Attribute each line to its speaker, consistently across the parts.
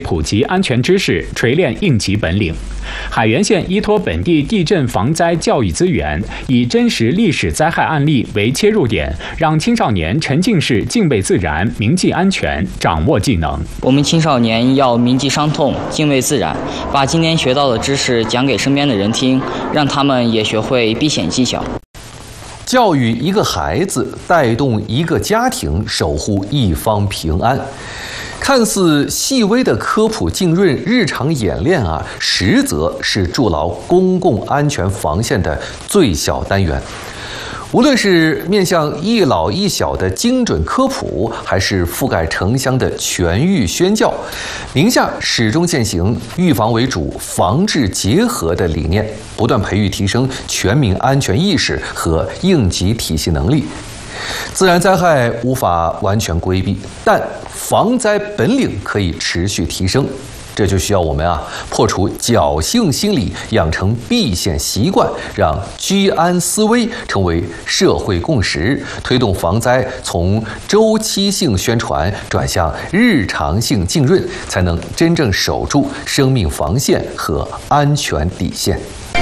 Speaker 1: 普及安全知识，锤炼应急本领。海原县依托本地地震防灾教育资源，以真实历史灾害案例为切入点，让青少年沉浸式敬畏自然、铭记安全，掌握技能。
Speaker 2: 我们青少年要铭记伤痛，敬畏自然，把今天学到的知识讲给身边的人听，让他们也学会避险技巧。
Speaker 3: 教育一个孩子，带动一个家庭，守护一方平安。看似细微的科普浸润日常演练啊，实则是筑牢公共安全防线的最小单元。无论是面向一老一小的精准科普，还是覆盖城乡的全域宣教，宁夏始终践行预防为主、防治结合的理念，不断培育提升全民安全意识和应急体系能力。自然灾害无法完全规避，但防灾本领可以持续提升。这就需要我们破除侥幸心理，养成避险习惯，让居安思危成为社会共识，推动防灾从周期性宣传转向日常性浸润，才能真正守住生命防线和安全底线。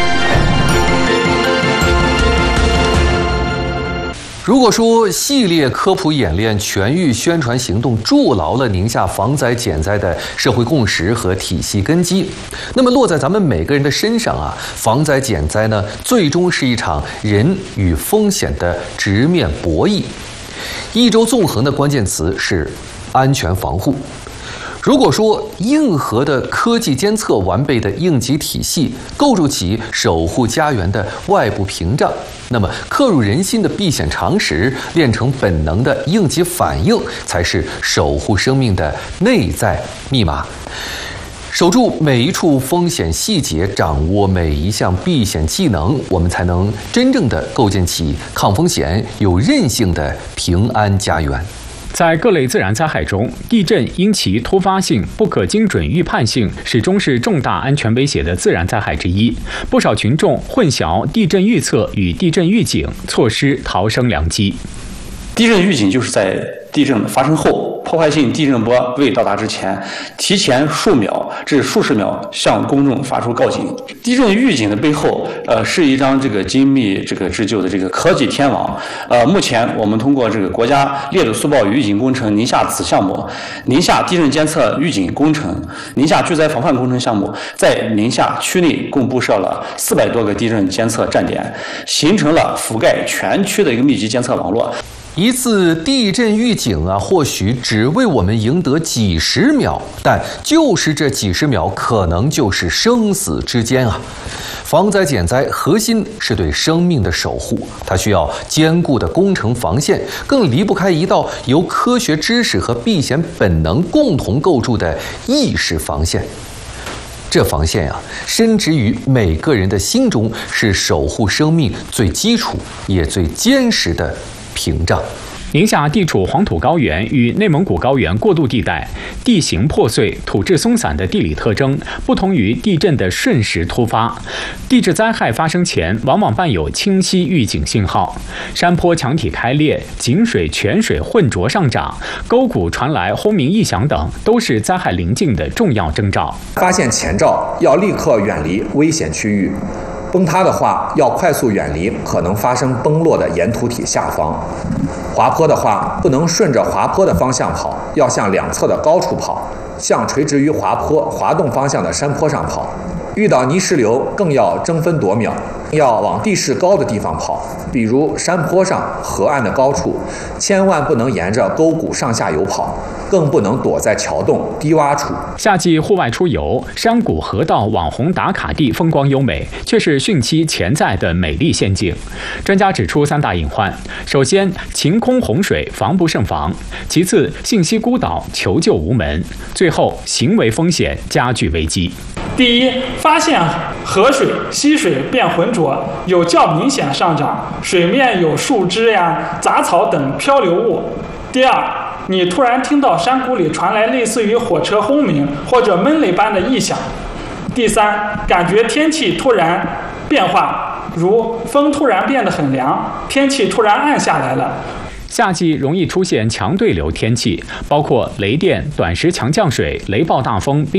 Speaker 3: 如果说系列科普演练、全域宣传行动筑牢了宁夏防灾减灾的社会共识和体系根基，那么落在咱们每个人的身上防灾减灾呢，最终是一场人与风险的直面博弈。一周纵横的关键词是安全防护。如果说硬核的科技监测、完备的应急体系构筑起守护家园的外部屏障，那么刻入人心的避险常识，练成本能的应急反应，才是守护生命的内在密码。守住每一处风险细节，掌握每一项避险技能，我们才能真正的构建起抗风险、有韧性的平安家园。
Speaker 1: 在各类自然灾害中，地震因其突发性、不可精准预判性，始终是重大安全威胁的自然灾害之一。不少群众混淆地震预测与地震预警，错失逃生良机。
Speaker 4: 地震预警就是在地震发生后，破坏性地震波未到达之前，提前数秒至数十秒向公众发出告警。地震预警的背后，是一张精密织就的科技天网。目前我们通过国家烈度速暴预警工程宁夏子项目、宁夏地震监测预警工程、宁夏巨灾防范工程项目，在宁夏区内共布设了400多个地震监测站点，形成了覆盖全区的一个密集监测网络。
Speaker 3: 一次地震预警或许只为我们赢得几十秒，但就是这几十秒，可能就是生死之间防灾减灾核心是对生命的守护，它需要坚固的工程防线，更离不开一道由科学知识和避险本能共同构筑的意识防线。这防线深植于每个人的心中，是守护生命最基础也最坚实的屏障。
Speaker 1: 宁夏地处黄土高原与内蒙古高原过渡地带，地形破碎、土质松散的地理特征，不同于地震的瞬时突发。地质灾害发生前，往往伴有清晰预警信号。山坡墙体开裂、井水、泉水混浊上涨、沟谷传来轰鸣异响等，都是灾害临近的重要征兆。
Speaker 5: 发现前兆，要立刻远离危险区域。崩塌的话，要快速远离可能发生崩落的岩土体下方。滑坡的话，不能顺着滑坡的方向跑，要向两侧的高处跑，向垂直于滑坡滑动方向的山坡上跑。遇到泥石流，更要争分夺秒，要往地势高的地方跑，比如山坡上、河岸的高处，千万不能沿着沟谷上下游跑，更不能躲在桥洞、低洼处。
Speaker 1: 夏季户外出游，山谷、河道、网红打卡地风光优美，却是汛期潜在的美丽陷阱。专家指出3大隐患：首先，晴空洪水防不胜防；其次，信息孤岛，求救无门；最后，行为风险加剧危机。
Speaker 6: 第一，发现河水、溪水变浑浊，有较明显上涨，水面有树枝杂草等漂流物。第二，你突然听到山谷里传来类似于火车轰鸣或者闷雷般的异响。第三，感觉天气突然变化，如风突然变得很凉，天气突然暗下来了。
Speaker 1: 夏季容易出现强对流天气，包括雷电、短时强降水、雷暴大风、